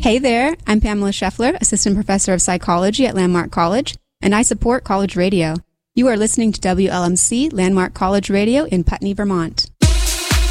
Hey there, I'm Pamela Scheffler, Assistant Professor of Psychology at Landmark College, and I support college radio. You are listening to WLMC Landmark College Radio in Putney, Vermont.